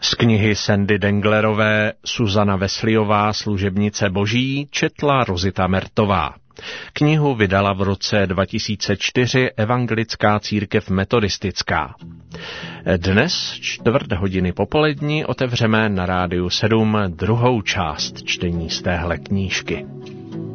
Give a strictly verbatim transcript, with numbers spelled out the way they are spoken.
Z knihy Sandy Denglerové Suzana Wesleyová, služebnice boží, četla Rozita Mertová. Knihu vydala v roce dva tisíce čtyři Evangelická církev metodistická. Dnes, čtvrt hodiny popolední, otevřeme na Rádiu sedm druhou část čtení z téhle knížky.